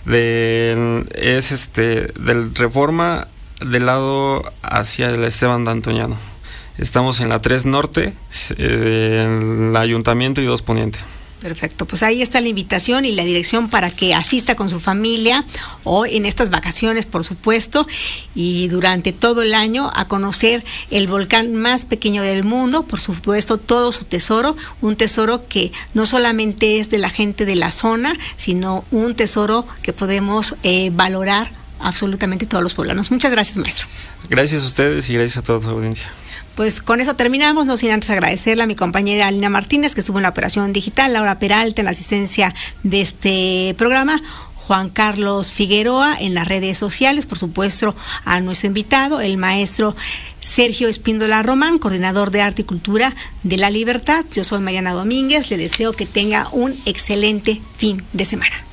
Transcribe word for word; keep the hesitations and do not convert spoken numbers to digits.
De, es este del Reforma del lado hacia el Esteban de Antoñano. Estamos en la tres Norte, eh, en el Ayuntamiento y dos Poniente. Perfecto, pues ahí está la invitación y la dirección para que asista con su familia o en estas vacaciones, por supuesto, y durante todo el año a conocer el volcán más pequeño del mundo, por supuesto, todo su tesoro, un tesoro que no solamente es de la gente de la zona, sino un tesoro que podemos eh, valorar absolutamente todos los poblanos. Muchas gracias, maestro. Gracias a ustedes y gracias a toda su audiencia. Pues con eso terminamos, no sin antes agradecerle a mi compañera Alina Martínez, que estuvo en la operación digital, Laura Peralta en la asistencia de este programa, Juan Carlos Figueroa en las redes sociales, por supuesto a nuestro invitado, el maestro Sergio Espíndola Román, coordinador de Arte y Cultura de La Libertad. Yo soy Mariana Domínguez, le deseo que tenga un excelente fin de semana.